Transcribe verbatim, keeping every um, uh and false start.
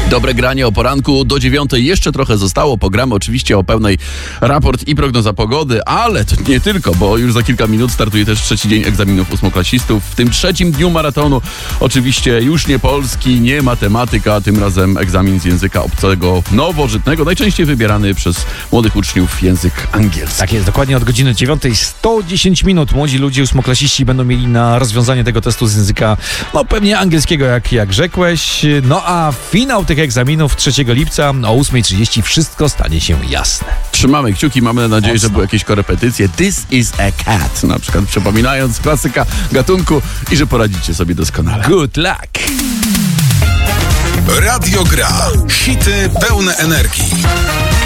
Dobre granie o poranku do dziewiątej jeszcze trochę zostało. Pogramy oczywiście o pełnej raport i prognoza pogody, ale to nie tylko, bo już za kilka minut startuje też trzeci dzień egzaminów ósmoklasistów. W tym trzecim dniu maratonu oczywiście już nie polski, nie matematyka, a tym razem egzamin z języka obcego nowożytnego, najczęściej wybierany przez młodych uczniów język angielski. Tak jest, dokładnie od godziny dziewiątej sto dziesięć minut młodzi ludzie ósmoklasiści będą mieli na rozwiązanie tego testu z języka, no pewnie angielskiego, jak, jak rzekłeś. No a finał tych egzaminów trzeciego lipca o ósma trzydzieści wszystko stanie się jasne. Trzymamy kciuki, mamy nadzieję, Mocno. że były jakieś korepetycje. This is a cat, na przykład przypominając klasyka gatunku i że poradzicie sobie doskonale. Good luck! Radio Gra. Hity pełne energii.